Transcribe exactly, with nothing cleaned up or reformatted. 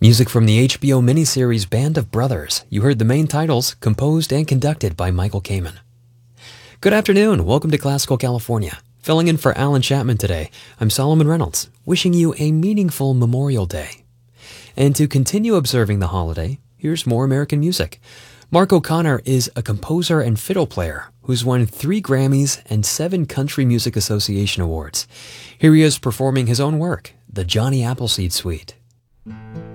Music from the H B O miniseries Band of Brothers. You heard the main titles, composed and conducted by Michael Kamen. Good afternoon. Welcome to Classical California. Filling in for Alan Chapman today, I'm Solomon Reynolds, wishing you a meaningful Memorial Day. And to continue observing the holiday, here's more American music. Mark O'Connor is a composer and fiddle player who's won three Grammys and seven Country Music Association awards. Here he is performing his own work, the Johnny Appleseed Suite.